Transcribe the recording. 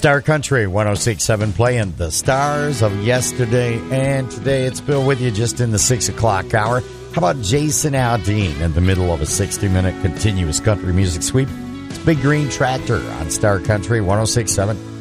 Star Country 106.7 playing the stars of yesterday and today. It's Bill with you just in the 6 o'clock hour. How about Jason Aldean in the middle of a 60-minute continuous country music sweep? It's Big Green Tractor on Star Country 106.7.